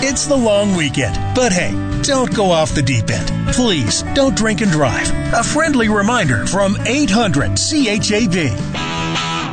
It's the long weekend, but hey, don't go off the deep end. Please don't drink and drive. A friendly reminder from 800 CHAV.